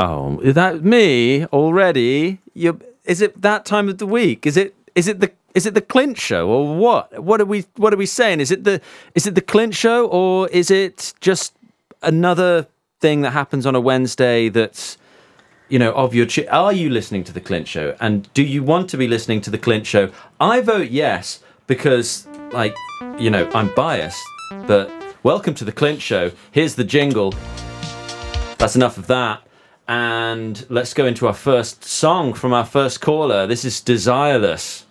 Oh, is that me already? Is it that time of the week? Is it the Clint show or what? What are we saying? Is it the Clint show, or is it just another thing that happens on a Wednesday that's, of your... Are you listening to the Clint show? And do you want to be listening to the Clint show? I vote yes because, I'm biased. But welcome to the Clint show. Here's the jingle. That's enough of that. And let's go into our first song from our first caller. This is Desireless.